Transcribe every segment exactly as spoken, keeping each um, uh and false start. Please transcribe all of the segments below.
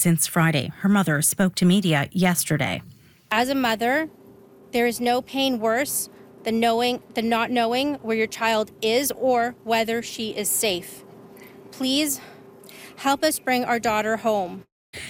since Friday. Her mother spoke to media yesterday. As a mother, there is no pain worse than knowing, than not knowing where your child is or whether she is safe. Please help us bring our daughter home.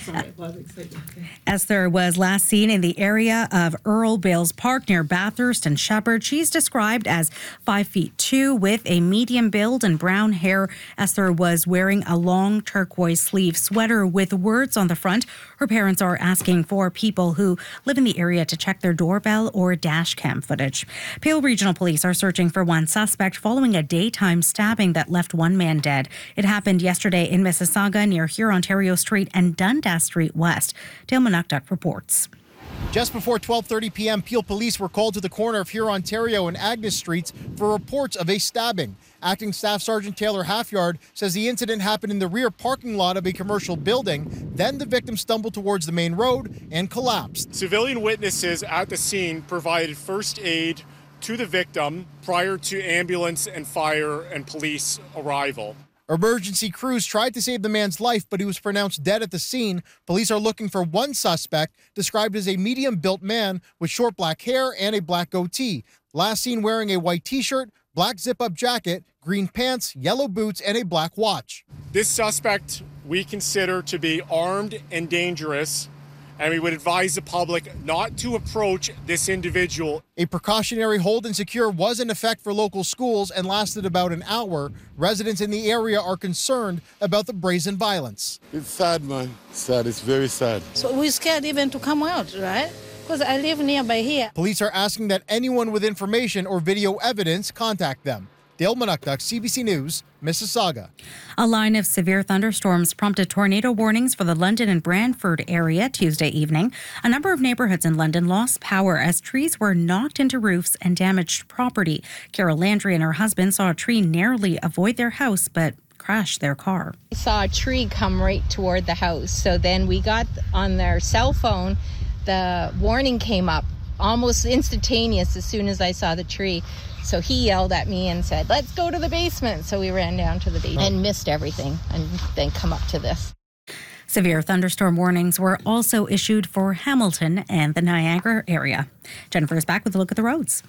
Esther was last seen in the area of Earl Bales Park near Bathurst and Shepherd. She's described as five feet two with a medium build and brown hair. Esther was wearing a long turquoise sleeve sweater with words on the front. Her parents are asking for people who live in the area to check their doorbell or dash cam footage. Peel Regional Police are searching for one suspect following a daytime stabbing that left one man dead. It happened yesterday in Mississauga near Hurontario Street and Dundas Street West. Dale Manukduk reports. Just before twelve thirty p.m., Peel police were called to the corner of Hurontario and Agnes Streets for reports of a stabbing. Acting Staff Sergeant Taylor Halfyard says the incident happened in the rear parking lot of a commercial building. Then the victim stumbled towards the main road and collapsed. Civilian witnesses at the scene provided first aid to the victim prior to ambulance and fire and police arrival. Emergency crews tried to save the man's life, but he was pronounced dead at the scene. Police are looking for one suspect, described as a medium-built man with short black hair and a black goatee. Last seen wearing a white t-shirt, black zip-up jacket, green pants, yellow boots, and a black watch. This suspect we consider to be armed and dangerous, and we would advise the public not to approach this individual. A precautionary hold and secure was in effect for local schools and lasted about an hour. Residents in the area are concerned about the brazen violence. It's sad, man. It's sad. It's very sad. So we're scared even to come out, right? Because I live nearby here. Police are asking that anyone with information or video evidence contact them. Dale Manukduk, C B C News, Mississauga. A line of severe thunderstorms prompted tornado warnings for the London and Brantford area Tuesday evening. A number of neighbourhoods in London lost power as trees were knocked into roofs and damaged property. Carol Landry and her husband saw a tree narrowly avoid their house, but crashed their car. We saw a tree come right toward the house. So then we got on their cell phone, the warning came up almost instantaneous as soon as I saw the tree. So he yelled at me and said, let's go to the basement. So we ran down to the basement and missed everything and then come up to this. Severe thunderstorm warnings were also issued for Hamilton and the Niagara area. Jennifer is back with a look at the roads.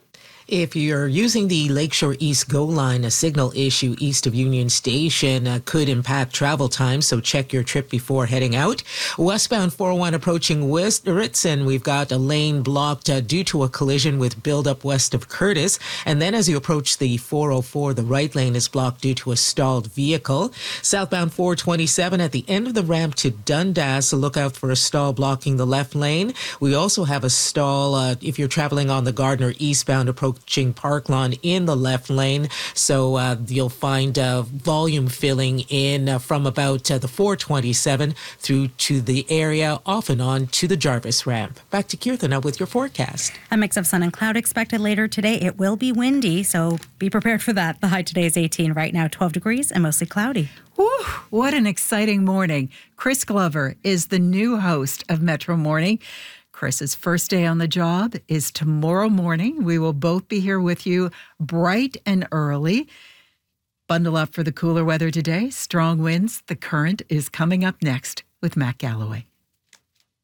If you're using the Lakeshore East GO line, a signal issue east of Union Station uh, could impact travel time, so check your trip before heading out. Westbound four oh one approaching West Ritson, we've got a lane blocked uh, due to a collision with buildup west of Curtis. And then as you approach the four oh four, the right lane is blocked due to a stalled vehicle. Southbound four twenty-seven at the end of the ramp to Dundas, so look out for a stall blocking the left lane. We also have a stall uh, if you're traveling on the Gardner eastbound approach Park Lawn in the left lane. So uh, you'll find uh, volume filling in uh, from about uh, the four twenty-seven through to the area off and on to the Jarvis ramp. Back to Kirtha now with your forecast. A mix of sun and cloud expected later today. It will be windy, so be prepared for that. The high today is eighteen. Right now, twelve degrees and mostly cloudy. Whew, what an exciting morning. Chris Glover is the new host of Metro Morning. Chris's first day on the job is tomorrow morning. We will both be here with you bright and early. Bundle up for the cooler weather today. Strong winds. The Current is coming up next with Matt Galloway.